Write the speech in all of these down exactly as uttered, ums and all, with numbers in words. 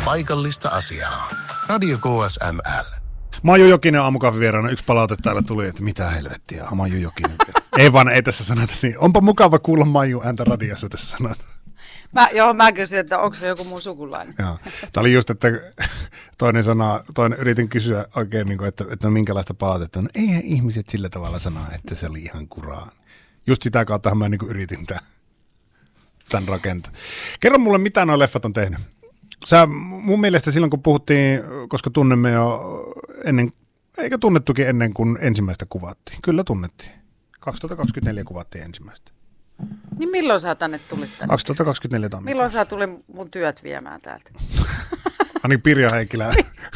paikallista asiaa. Radio K S M L. Maiju Jokinen aamukahvivieraana. Yksi palaute täällä tuli, että mitä helvettiä, Maiju Jokinen. Ei vaan, ei tässä sanota niin. Onpa mukava kuulla Maiju ääntä radiossa tässä sanota. Mä, joo, mä kysyin, että onko se joku mun sukulainen. Joo. Tämä oli just, että toinen sana, toinen yritin kysyä oikein, niin kuin, että, että no minkälaista palautetta on. Eihän ihmiset sillä tavalla sanoa, että se oli ihan kuraan. Just sitä kautta mä niin kuin yritin tämän, tämän rakentaa. Kerro mulle, mitä nuo leffat on tehnyt. Sä, mun mielestä silloin, kun puhuttiin, koska tunnemme jo ennen, eikä tunnettukin ennen kuin ensimmäistä kuvattiin. Kyllä tunnettiin. kaksituhattakaksikymmentäneljä kuvattiin ensimmäistä. Niin milloin sä tänne tulit tänne? kaksituhattakaksikymmentäneljä tammikuussa. Milloin sä tuli mun työt viemään täältä? Ani Pirja Heikkilä.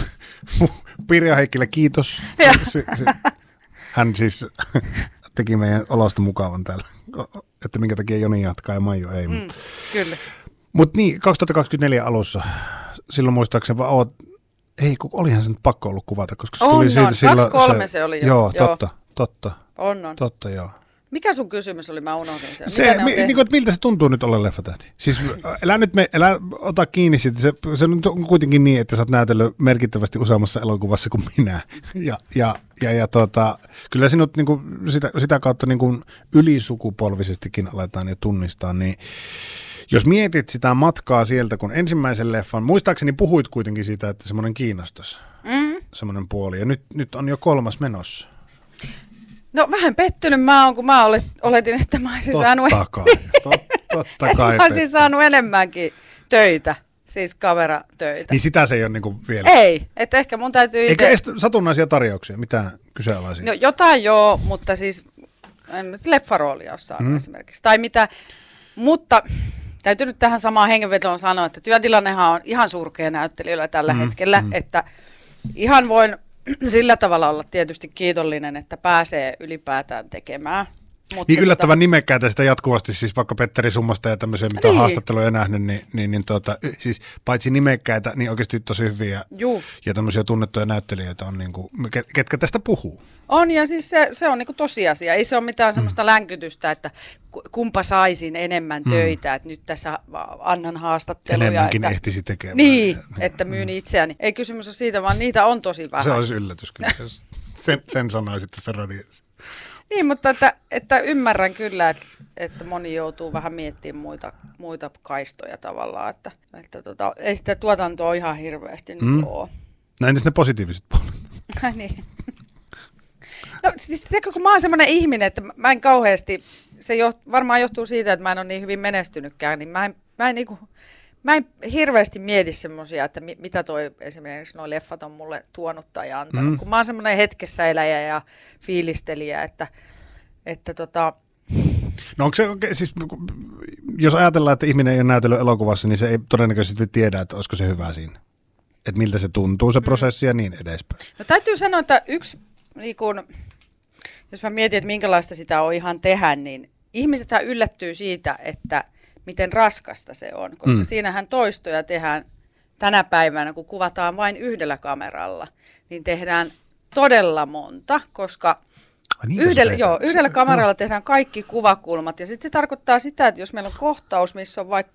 Pirja Heikkilä, kiitos. Se, se, hän siis teki meidän olosta mukavan täällä, että minkä takia Joni jatkaa ja Maiju ei. Mm, kyllä. Mutta niin, kaksituhattakaksikymmentäneljä alussa, silloin muistaakseni vaan oot, ei kun olihan se nyt pakko ollut kuvata, koska se on, tuli siitä on. silloin. kaksi kolme se, se oli jo. Joo, totta, joo. totta. On, on. Totta, joo. Mikä sun kysymys oli? Mä unohdin sen. Se, mi, niin kuin, että miltä se tuntuu nyt olla leffatähti? Siis älä nyt me, älä ota kiinni siitä. Se, se on kuitenkin niin, että sä oot näytellyt merkittävästi useammassa elokuvassa kuin minä. Ja, ja, ja, ja tota, kyllä sinut niin kuin, sitä, sitä kautta niin kuin ylisukupolvisestikin aletaan jo tunnistaa. Niin jos mietit sitä matkaa sieltä, kun ensimmäisen leffan, muistaakseni puhuit kuitenkin siitä, että semmoinen kiinnostus, mm. semmoinen puoli. Ja nyt, nyt on jo kolmas menossa. No vähän pettynyt mä oon, kun mä olet, oletin, että mä olisin totta saanut... Kai, totta, totta kai. Mä olisin saanut enemmänkin töitä, siis kameratöitä. Niin sitä se ei ole niin kuin vielä. Ei, että ehkä mun täytyy itse... Eikä edes satunnaisia tarjouksia, mitään kyseenalaisia? No jotain joo, mutta siis en nyt leffaroolia ole saanut mm. esimerkiksi. Tai mitä, mutta täytyy nyt tähän samaan hengenvetoon sanoa, että työtilannehan on ihan surkea näyttelijöillä tällä mm. hetkellä, mm. että ihan voin... Sillä tavalla olla tietysti kiitollinen, että pääsee ylipäätään tekemään. Mutta niin yllättävän tota... nimekkäitä sitä jatkuvasti, siis vaikka Petteri Summasta ja tämmöisiä, mitä niin. on haastatteluja nähnyt, niin, niin, niin tuota, siis paitsi nimekkäitä, niin oikeasti tosi hyviä Juh. ja tämmöisiä tunnettuja näyttelijöitä on, niin kuin, ketkä tästä puhuu. On ja siis se, se on niin kuin tosiasia, ei se ole mitään semmoista mm. länkytystä, että kumpa saisin enemmän mm. töitä, että nyt tässä annan haastatteluja. Enemmänkin että, ehtisi tekemään. Niin, ja, että myyn mm. itseäni. Ei kysymys ole siitä, vaan niitä on tosi vähän. Se olisi yllätys kyllä, jos sen, sen sanoisit tässä radiossa. Niin, mutta että, että ymmärrän kyllä, että, että moni joutuu vähän miettimään muita, muita kaistoja tavallaan, että, että tota, ei sitä tuotantoa ihan hirveästi mm. nyt ole. No entäs ne positiiviset puolet? Niin. No siis kun mä oon semmoinen ihminen, että mä en kauheasti, se jo, varmaan johtuu siitä, että mä en ole niin hyvin menestynytkään, niin mä en, mä en, niinku, mä en hirveästi mieti semmoisia, että mi, mitä toi esimerkiksi nuo leffat on mulle tuonut tai antanut, mm. kun mä oon semmoinen hetkessä eläjä ja fiilistelijä, että, että tota... No onko se, siis jos ajatellaan, että ihminen ei ole näytellyt elokuvassa, niin se ei todennäköisesti tiedä, että olisiko se hyvä siinä. Että miltä se tuntuu se prosessi mm. ja niin edespäin. No täytyy sanoa, että yksi, niin kun, jos mä mietin, että minkälaista sitä on ihan tehdä, niin ihmisethän yllättyy siitä, että miten raskasta se on, koska mm. siinähän toistoja tehdään tänä päivänä, kun kuvataan vain yhdellä kameralla, niin tehdään todella monta, koska niin, yhdellä, joo, yhdellä kameralla tehdään kaikki kuvakulmat, ja sitten se tarkoittaa sitä, että jos meillä on kohtaus, missä on vaikka